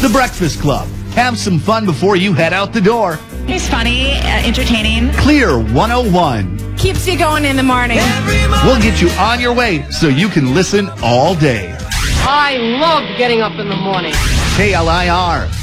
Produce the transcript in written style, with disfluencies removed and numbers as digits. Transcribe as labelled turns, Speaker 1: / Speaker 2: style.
Speaker 1: The Breakfast Club. Have some fun before you head out the door.
Speaker 2: He's funny, entertaining.
Speaker 1: Clear 101.
Speaker 3: Keeps you going in the morning.
Speaker 1: We'll get you on your way so you can listen all day.
Speaker 4: I love getting up in the morning.
Speaker 1: KLIR,